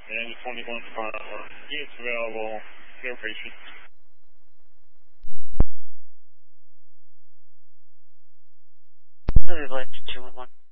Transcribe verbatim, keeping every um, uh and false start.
and twenty-one per hour. Units available, go patient. We'd like to two one one.